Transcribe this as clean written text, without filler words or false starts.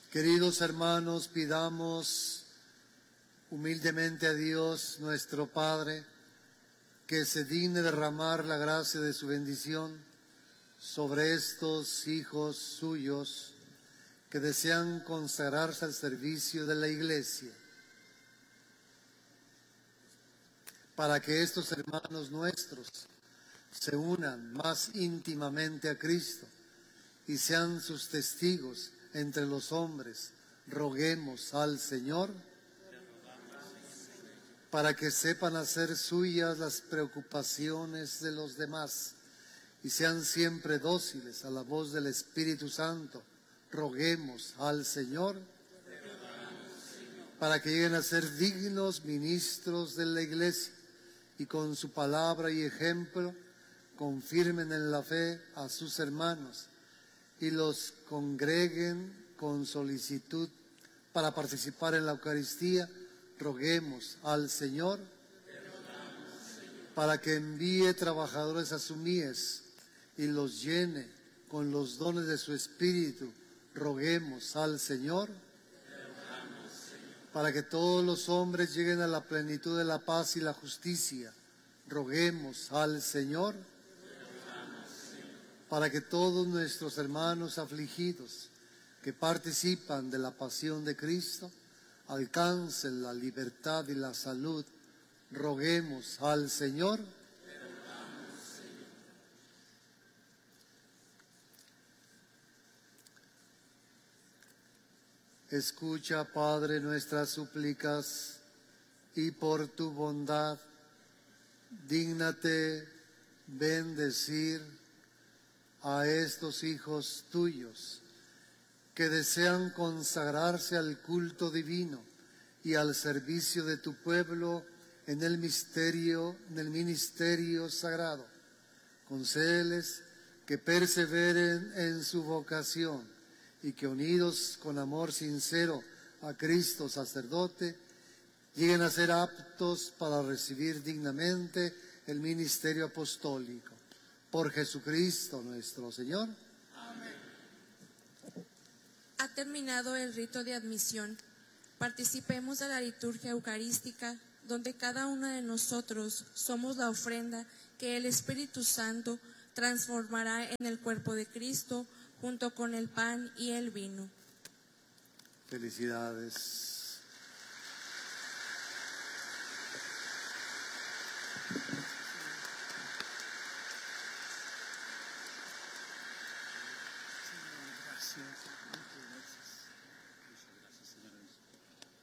Queridos hermanos, pidamos humildemente a Dios, nuestro Padre, que se digne derramar la gracia de su bendición sobre estos hijos suyos que desean consagrarse al servicio de la Iglesia, para que estos hermanos nuestros se unan más íntimamente a Cristo y sean sus testigos entre los hombres. Roguemos al Señor para que sepan hacer suyas las preocupaciones de los demás y sean siempre dóciles a la voz del Espíritu Santo. Roguemos al Señor para que lleguen a ser dignos ministros de la Iglesia y con su palabra y ejemplo confirmen en la fe a sus hermanos y los congreguen con solicitud para participar en la Eucaristía. Roguemos al Señor para que envíe trabajadores a su mies y los llene con los dones de su Espíritu. Roguemos al Señor para que todos los hombres lleguen a la plenitud de la paz y la justicia. Roguemos al Señor para que todos nuestros hermanos afligidos que participan de la pasión de Cristo alcancen la libertad y la salud. Roguemos al Señor. Escucha, Padre, nuestras súplicas y por tu bondad dígnate bendecir a estos hijos tuyos que desean consagrarse al culto divino y al servicio de tu pueblo en el ministerio sagrado. Concédeles que perseveren en su vocación y que unidos con amor sincero a Cristo sacerdote, lleguen a ser aptos para recibir dignamente el ministerio apostólico. Por Jesucristo nuestro Señor. Amén. Ha terminado el rito de admisión. Participemos de la liturgia eucarística, donde cada uno de nosotros somos la ofrenda que el Espíritu Santo transformará en el cuerpo de Cristo, junto con el pan y el vino. Felicidades.